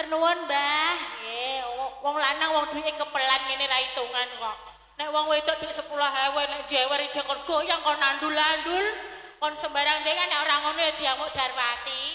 Matur nuwun, Mbah. Nggih, wong lanang wong duwike kepelan ngene ra hitungan kok. Nek wong wedok dhuwit 10.000 nek jewer ija kon goyang kon nandul-andul, kon sembarang dhewe nek ora ngono ya diamuk Darwati.